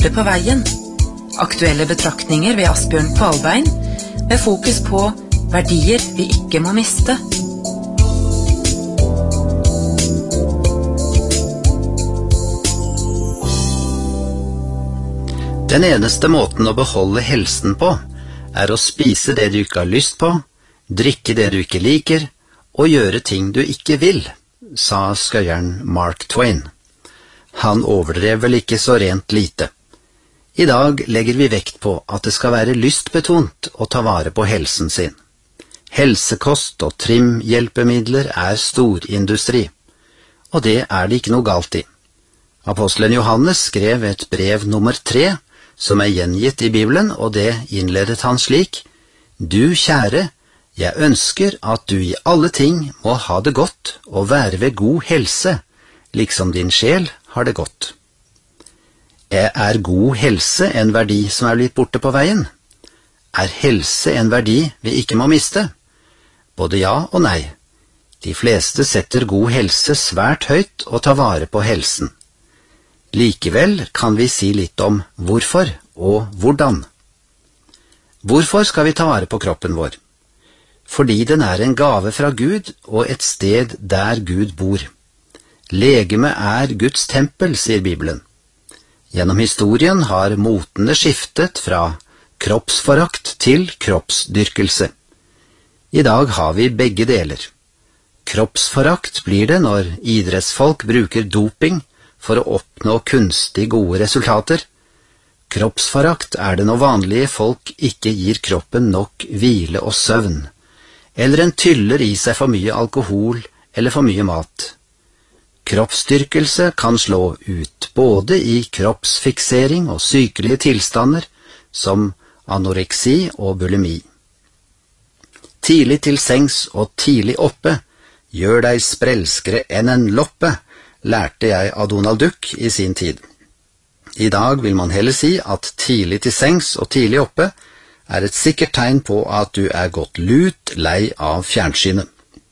borte på veien. Aktuelle betraktninger ved Asbjørn Kvalbein, med fokus på verdier vi ikke må miste. Den eneste måten å beholde helsen på, er å spise det du ikke har lyst på, drikke det du ikke liker, og gjøre ting du ikke vil, sa skøyeren Mark Twain. Han overdrev vel ikke så rent lite. I dag legger vi vekt på at det skal være lystbetont å ta vare på helsen sin. Helsekost og trimhjelpemidler er storindustri, og det er det ikke noe galt i. Apostelen Johannes skrev et brev nummer 3, som er gjengitt i Bibelen, og det innledet han slik: Du kjære, jeg ønsker at du i alle ting må ha det godt og være ved god helse, liksom din sjel har det godt. Er god helse en verdi som er blitt borte på veien? Er helse en verdi vi ikke må miste? Både ja og nei. De fleste setter god helse svært høyt og tar vare på helsen. Likevel kan vi si litt om hvorfor og hvordan. Hvorfor skal vi ta vare på kroppen vår? Fordi den er en gave fra Gud og et sted der Gud bor. Legeme er Guds tempel, sier Bibelen. Gjennom historien har motene skiftet fra kroppsforakt til kroppsdyrkelse. I dag har vi begge deler. Kroppsforakt blir det når idrettsfolk bruker doping for å oppnå kunstig gode resultater. Kroppsforakt er det når vanlige folk ikke gir kroppen nok hvile og søvn, eller en tyller i seg for mye alkohol eller for mye mat. Kroppsstyrkelse kan slå ut både i kroppsfiksering og sykelige tilstander, som anoreksi og bulimi. Tidlig til sengs og tidlig oppe, gjør deg sprelskere enn en loppe, lærte jeg av Donald Duck i sin tid. I dag vil man heller si at tidlig til sengs og tidlig oppe er et sikkert tegn på at du er gått lut lei av fjernsynet.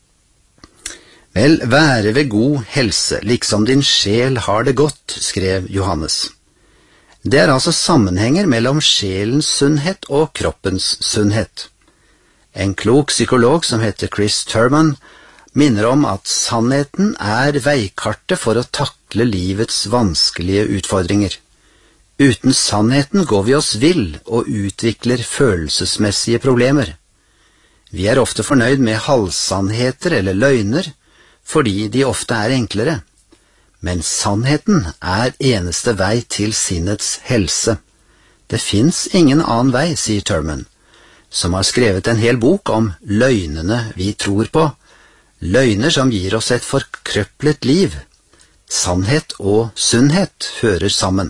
Vel, være ved god helse, liksom din sjel har det godt, skrev Johannes. Det er altså sammenhenger mellom sjelens sunnhet og kroppens sunnhet. En klok psykolog som heter Chris Turman minner om at sannheten er veikartet for å takle livets vanskelige utfordringer. Uten sannheten går vi oss vill og utvikler følelsesmessige problemer. Vi er ofte fornøyd med halvsannheter eller løgner, fordi de ofte er enklere. Men sannheten er eneste vei til sinnets helse. Det finnes ingen annen vei, sier Turman, som har skrevet en hel bok om løgnene vi tror på, løgner som gir oss et forkrøplet liv. Sannhet og sunnhet hører sammen.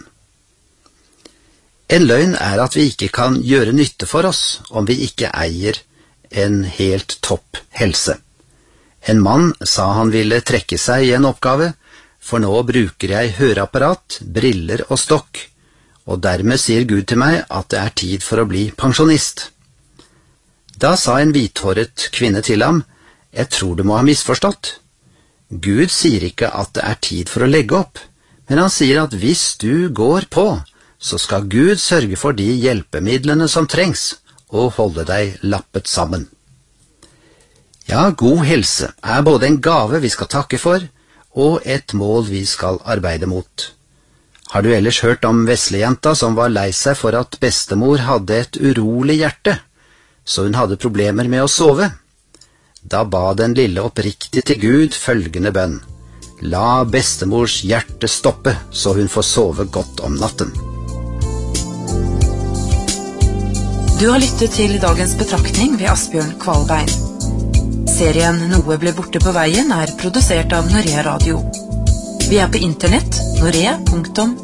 En løgn er at vi ikke kan gjøre nytte for oss om vi ikke eier en helt topp helse. En mann sa han ville trekke seg i en oppgave, for nå bruker jeg høreapparat, briller og stokk, og dermed sier Gud til meg at det er tid for å bli pensjonist. Da sa en hvithåret kvinne til ham: Jeg tror du må ha misforstått. Gud sier ikke at det er tid for å legge opp, men han sier at hvis du går på, så skal Gud sørge for de hjelpemidlene som trengs, og holde deg lappet sammen. Ja, god helse er både en gave vi skal takke for, og et mål vi skal arbeide mot. Har du ellers hørt om veslejenta som var lei seg for at bestemor hadde et urolig hjerte, så hun hadde problemer med å sove? Da ba den lille oppriktig til Gud følgende bønn: La bestemors hjerte stoppe, så hun får sove godt om natten. Du har lyttet til dagens betraktning ved Asbjørn Kvalbein. Serien Noe ble borte på veien er produsert av Norea Radio. Vi er på internett, norea.no.